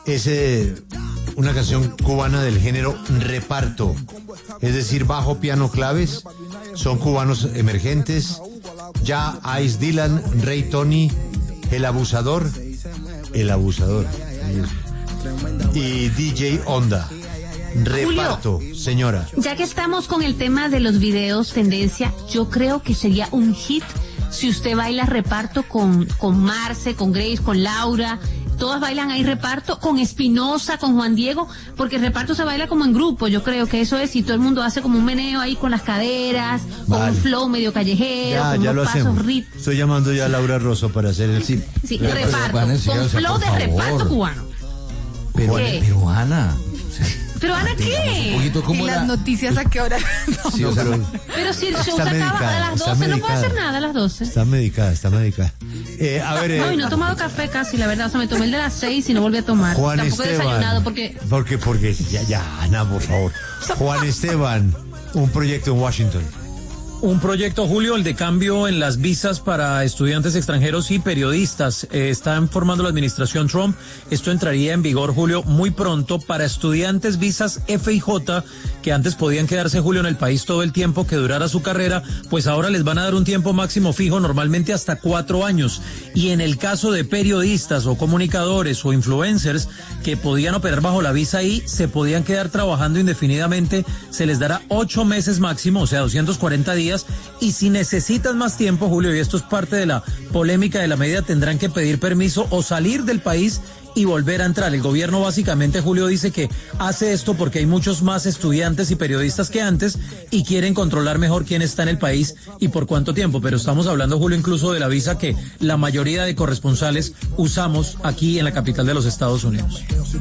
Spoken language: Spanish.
es una canción cubana del género reparto, es decir, bajo, piano, claves. Son cubanos emergentes: Ya, Ice, Dylan, Ray, Tony, El Abusador y DJ Onda. Reparto, Julio, señora. Ya que estamos con el tema de los videos tendencia, yo creo que sería un hit si usted baila reparto con Marce, con Grace, con Laura. Todas bailan ahí reparto, con Espinosa, con Juan Diego, porque el reparto se baila como en grupo. Yo creo que eso es, y todo el mundo hace como un meneo ahí con las caderas, con un flow medio callejero, con ya unos lo pasos hacemos. ritmos. Estoy llamando ya a Laura Rosso para hacer el Sí, reparto, con flow de reparto cubano. Pero Ana... ¿Pero Ana qué? Un poquito como ¿Y las noticias a qué hora? No. Sí, o sea, Pero si el show Está se acaba a las 12, no puede hacer nada a las 12. Está medicada. A ver, No, y no he tomado café casi, la verdad. O sea, me tomé el de las 6 y no volví a tomar. Juan Tampoco he Esteban. desayunado porque... Porque ya, Ana, por favor. Juan Esteban, un proyecto en Washington. Un proyecto, Julio, el de cambio en las visas para estudiantes extranjeros y periodistas. Está informando la administración Trump. Esto entraría en vigor, Julio, muy pronto para estudiantes visas F y J, que antes podían quedarse, Julio, en el país todo el tiempo que durara su carrera, pues ahora les van a dar un tiempo máximo fijo, normalmente hasta 4 años. Y en el caso de periodistas o comunicadores o influencers que podían operar bajo la visa I, se podían quedar trabajando indefinidamente, se les dará 8 meses máximo, o sea, 240 días. Y si necesitan más tiempo, Julio, y esto es parte de la polémica de la medida, tendrán que pedir permiso o salir del país y volver a entrar. El gobierno básicamente, Julio, dice que hace esto porque hay muchos más estudiantes y periodistas que antes y quieren controlar mejor quién está en el país y por cuánto tiempo. Pero estamos hablando, Julio, incluso de la visa que la mayoría de corresponsales usamos aquí en la capital de los Estados Unidos.